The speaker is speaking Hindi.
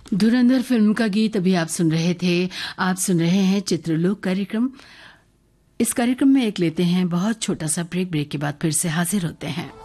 धुरंधर फिल्म का गीत अभी आप सुन रहे थे। आप सुन रहे हैं चित्रलोक कार्यक्रम। इस कार्यक्रम में एक लेते हैं बहुत छोटा सा ब्रेक के बाद फिर से हाजिर होते हैं।